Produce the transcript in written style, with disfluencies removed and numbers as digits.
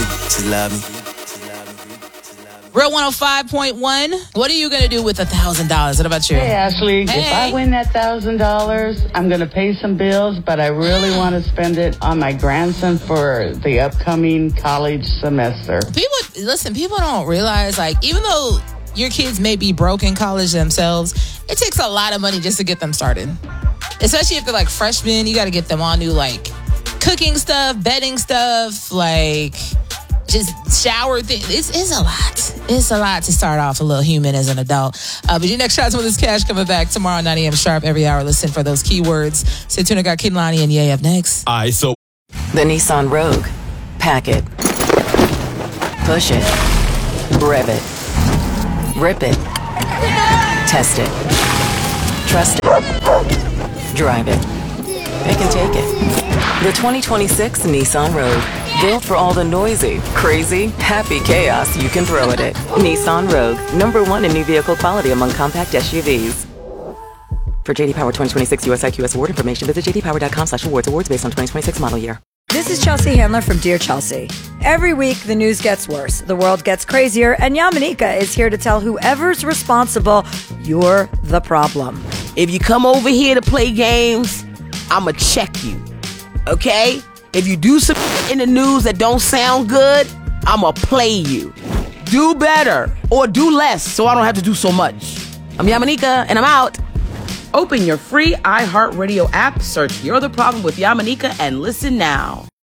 She love me. Real 105.1. What are you going to do with $1,000? What about you? Hey, Ashley. Hey. If I win that $1,000, I'm going to pay some bills, but I really want to spend it on my grandson for the upcoming college semester. People don't realize, like, even though your kids may be broke in college themselves, it takes a lot of money just to get them started. Especially if they're, like, freshmen. You got to get them all new, like, cooking stuff, bedding stuff, like, just shower things. It's a lot. It's a lot to start off a little human as an adult. But your next shot's with this cash coming back tomorrow, 9 a.m. sharp, every hour. Listen for those keywords. Stay tuned. I got Kehlani and Ye up next. All right, so The Nissan Rogue. Pack it. Push it. Rev it. Rip it. Test it. Trust it. Drive it. Pick and take it. The 2026 Nissan Rogue. Built for all the noisy, crazy, happy chaos you can throw at it. Nissan Rogue. #1 in new vehicle quality among compact SUVs. For JD Power 2026 US IQS award information, visit jdpower.com/awards. Awards based on 2026 model year. This is Chelsea Handler from Dear Chelsea. Every week, the news gets worse, the world gets crazier, and Yamanika is here to tell whoever's responsible, you're the problem. If you come over here to play games, I'ma check you, okay? If you do some in the news that don't sound good, I'ma play you. Do better or do less so I don't have to do so much. I'm Yamanika, and I'm out. Open your free iHeartRadio app, search You're the Problem with Yamanika, and listen now.